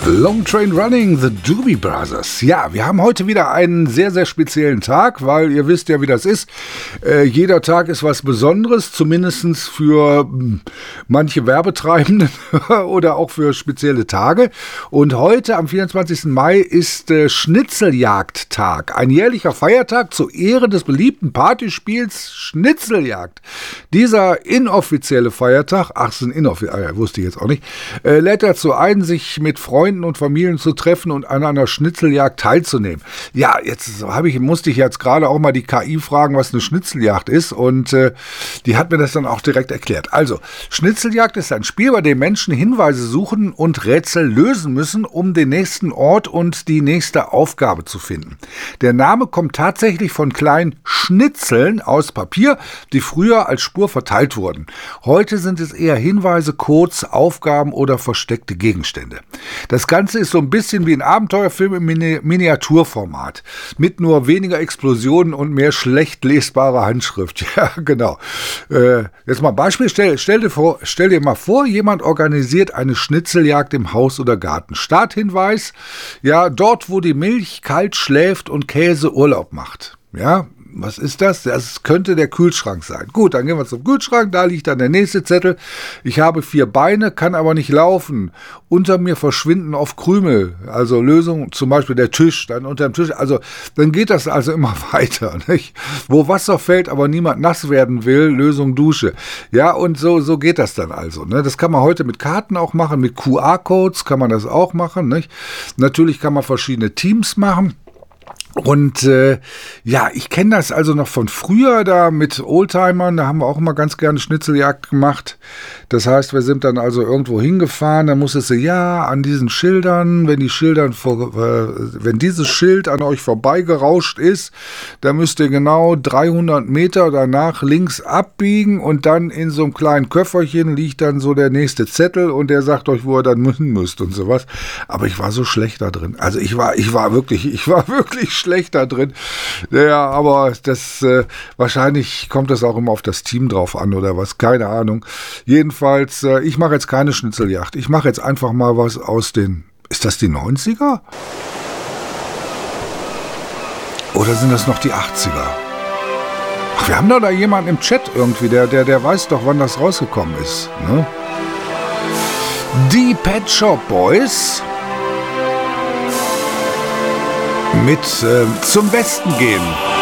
Long Train Running, The Doobie Brothers. Ja, wir haben heute wieder einen sehr, sehr speziellen Tag, weil ihr wisst ja, wie das ist. Jeder Tag ist was Besonderes, zumindest für manche Werbetreibenden oder auch für spezielle Tage. Und heute, am 24. Mai, ist Schnitzeljagdtag. Ein jährlicher Feiertag zur Ehre des beliebten Partyspiels Schnitzeljagd. Dieser inoffizielle Feiertag, wusste ich jetzt auch nicht, lädt dazu ein, sich mit Freunden und Familien zu treffen und an einer Schnitzeljagd teilzunehmen. Ja, musste ich jetzt gerade auch mal die KI fragen, was eine Schnitzeljagd ist, und die hat mir das dann auch direkt erklärt. Also, Schnitzeljagd ist ein Spiel, bei dem Menschen Hinweise suchen und Rätsel lösen müssen, um den nächsten Ort und die nächste Aufgabe zu finden. Der Name kommt tatsächlich von kleinen Schnitzeln aus Papier, die früher als Spur verteilt wurden. Heute sind es eher Hinweise, Codes, Aufgaben oder versteckte Gegenstände. Das Ganze ist so ein bisschen wie ein Abenteuerfilm im Miniaturformat, mit nur weniger Explosionen und mehr schlecht lesbarer Handschrift. Ja, genau. Jetzt mal ein Beispiel, stell dir mal vor, jemand organisiert eine Schnitzeljagd im Haus oder Garten. Starthinweis, ja, dort, wo die Milch kalt schläft und Käse Urlaub macht. Ja, was ist das? Das könnte der Kühlschrank sein. Gut, dann gehen wir zum Kühlschrank, da liegt dann der nächste Zettel. Ich habe 4 Beine, kann aber nicht laufen. Unter mir verschwinden oft Krümel. Also Lösung, zum Beispiel der Tisch, dann unter dem Tisch. Also dann geht das also immer weiter. Nicht? Wo Wasser fällt, aber niemand nass werden will, Lösung Dusche. Ja, und so geht das dann also. Ne? Das kann man heute mit Karten auch machen, mit QR-Codes kann man das auch machen. Nicht? Natürlich kann man verschiedene Teams machen. Und ich kenne das also noch von früher, da mit Oldtimern, da haben wir auch immer ganz gerne Schnitzeljagd gemacht. Das heißt, wir sind dann also irgendwo hingefahren, dann musstest du an diesen Schildern, wenn dieses Schild an euch vorbeigerauscht ist, dann müsst ihr genau 300 Meter danach links abbiegen und dann in so einem kleinen Köfferchen liegt dann so der nächste Zettel und der sagt euch, wo ihr dann hin müsst und sowas. Aber ich war so schlecht da drin. Also ich war wirklich schlecht da drin. Ja, aber das wahrscheinlich kommt das auch immer auf das Team drauf an oder was, keine Ahnung. Jedenfalls, ich mache jetzt keine Schnitzeljagd. Ich mache jetzt einfach mal was aus den, ist das die 90er? Oder sind das noch die 80er? Ach, wir haben doch da jemanden im Chat irgendwie, der weiß doch, wann das rausgekommen ist. Ne? Die Pet Shop Boys mit zum Westen gehen.